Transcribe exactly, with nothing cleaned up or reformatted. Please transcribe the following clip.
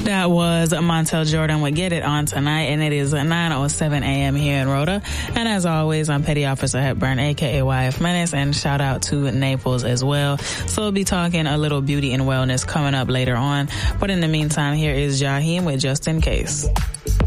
That was Montel Jordan with Get It On Tonight, and it is nine oh seven a.m. here in Rhoda. And as always, I'm Petty Officer Hepburn, a k a. Y F Menace, and shout out to Naples as well. So we'll be talking a little beauty and wellness coming up later on. But in the meantime, here is Jaheim with Just In Case.